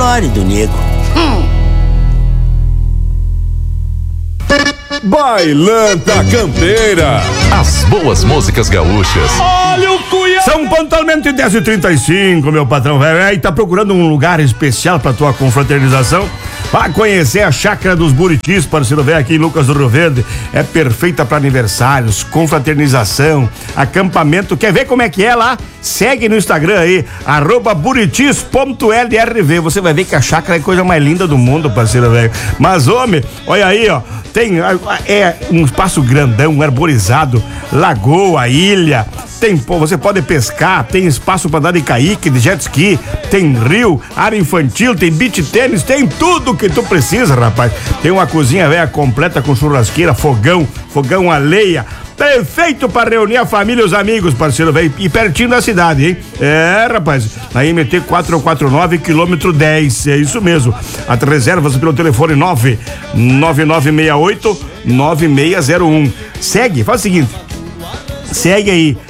folclore do nego. Bailanta Campeira. As boas músicas gaúchas. Olha o Cuiabá. São pontualmente 10h35, meu patrão velho. Aí tá procurando um lugar especial pra tua confraternização? Vai conhecer a Chácara dos Buritis, parceiro velho, aqui em Lucas do Rio Verde. É perfeita pra aniversários, confraternização, acampamento. Quer ver como é que é lá? Segue no Instagram aí, @buritis.lrv. Você vai ver que a chácara é a coisa mais linda do mundo, parceiro velho. Mas, homem, olha aí, ó. Tem um espaço grandão, arborizado, lagoa, ilha. Você pode pescar, tem espaço para andar de caique, de jet ski, tem rio, área infantil, tem beach tênis, tem tudo que tu precisa, rapaz. Tem uma cozinha velha completa com churrasqueira, fogão a lenha. Perfeito para reunir a família e os amigos, parceiro, velho. E pertinho da cidade, hein? É, rapaz. Na MT 449, quilômetro 10. É isso mesmo. As reservas pelo telefone 99968-9601. Segue, faz o seguinte. Segue aí,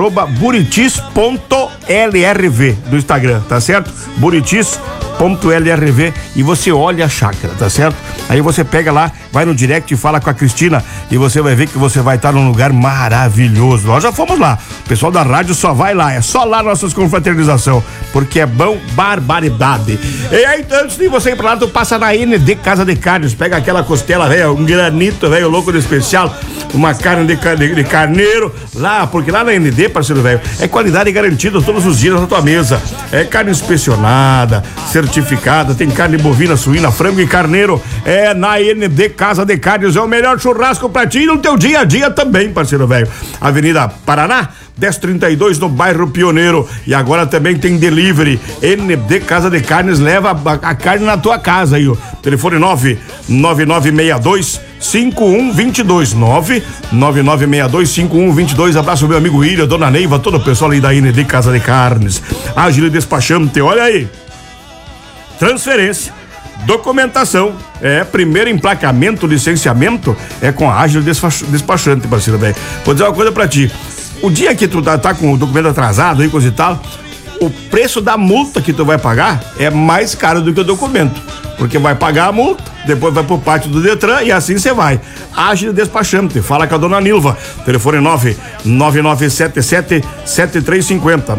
@buritis.lrv do Instagram, tá certo? Buritis.lrv e você olha a chácara, tá certo? Aí você pega lá, vai no direct e fala com a Cristina e você vai ver que você vai estar num lugar maravilhoso. Nós já fomos lá, o pessoal da rádio só vai lá, é só lá nossas confraternização, porque é bom barbaridade. E aí, antes de você ir pra lá, tu passa na ND Casa de Carnes, pega aquela costela, velho, um granito, velho, louco de especial, uma carne de carneiro, lá, porque lá na ND, parceiro velho, é qualidade garantida todos os dias na tua mesa. É carne inspecionada, certificada, tem carne bovina, suína, frango e carneiro. É na ND Casa de Carnes, é o melhor churrasco pra ti e no teu dia a dia também, parceiro velho. Avenida Paraná, 1032 no bairro Pioneiro. E agora também tem delivery. ND Casa de Carnes leva a carne na tua casa aí, ó. Telefone 99962-5122. 99962-5122. Abraço meu amigo Ilha, dona Neiva, todo o pessoal aí da ND Casa de Carnes. Ágil e despachante, olha aí. Transferência, documentação, primeiro emplacamento, licenciamento, é com a Ágil Despachante, parceiro velho. Vou dizer uma coisa pra ti. O dia que tu tá com o documento atrasado aí, coisa e tal, o preço da multa que tu vai pagar é mais caro do que o documento. Porque vai pagar a multa, depois vai pro pátio do Detran e assim você vai. Ágil Despachante, fala com a dona Nilva. Telefone 99977-7350.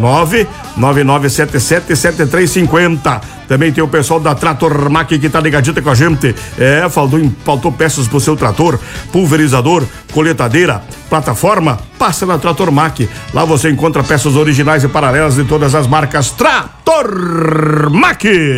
99977-7350. Também tem o pessoal da Trator Mac que tá ligadita com a gente. Faltou peças pro seu trator, pulverizador, coletadeira, plataforma, passa na Trator Mac. Lá você encontra peças originais e paralelas de todas as marcas. Trator Mac.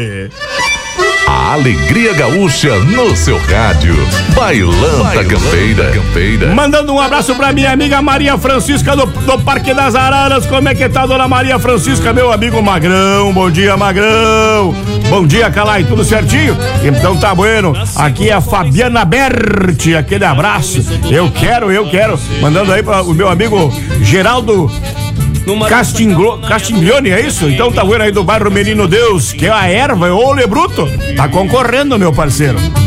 A alegria gaúcha no seu rádio. Bailanta Campeira. Mandando um abraço pra minha amiga Maria Francisca do Parque das Araras. Como é que tá, dona Maria Francisca? Meu amigo Magrão. Bom dia, Magrão. Bom dia, Calai. Tudo certinho? Então tá bueno. Aqui é a Fabiana Berti. Aquele abraço. Eu quero. Mandando aí para o meu amigo Geraldo Castiglione, é isso? Então tá vendo aí do bairro Menino Deus, que é a erva, o olho bruto, tá concorrendo, meu parceiro.